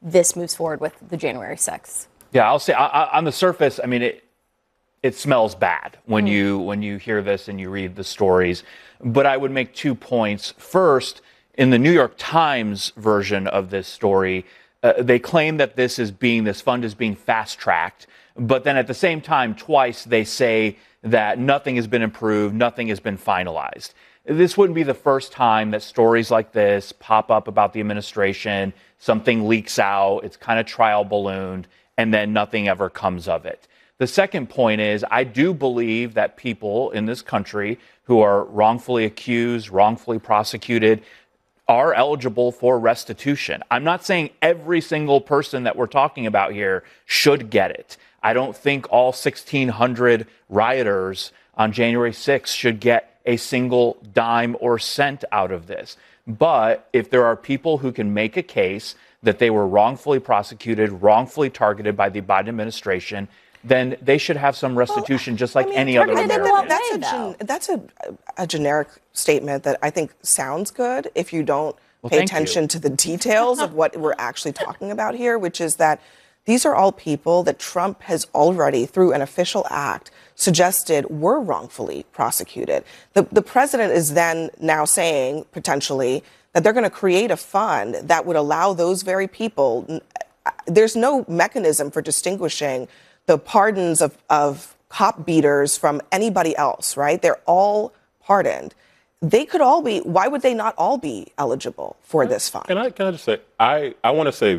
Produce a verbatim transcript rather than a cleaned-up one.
this moves forward with the January sixth? Yeah, I'll say I, I, on the surface, I mean, it it smells bad when mm. you when you hear this and you read the stories. But I would make two points. First, in the New York Times version of this story, uh, they claim that this is being this fund is being fast tracked. But then at the same time, twice they say that nothing has been improved, nothing has been finalized. This wouldn't be the first time that stories like this pop up about the administration. Something leaks out, it's kind of trial ballooned, and then nothing ever comes of it. The second point is I do believe that people in this country who are wrongfully accused, wrongfully prosecuted, are eligible for restitution. I'm not saying every single person that we're talking about here should get it. I don't think all sixteen hundred rioters on January sixth should get a single dime or cent out of this. But if there are people who can make a case that they were wrongfully prosecuted, wrongfully targeted by the Biden administration, then they should have some restitution, well, just like I mean, any other American. That's, a, gen- that's a, a generic statement that I think sounds good if you don't well, pay attention you. to the details of what we're actually talking about here, which is that these are all people that Trump has already, through an official act, suggested were wrongfully prosecuted. The, the president is then now saying, potentially, that they're going to create a fund that would allow those very people. There's no mechanism for distinguishing the pardons of, of cop beaters from anybody else, right? They're all pardoned. They could all be, why would they not all be eligible for this fund? Can I, can I just say, I, I want to say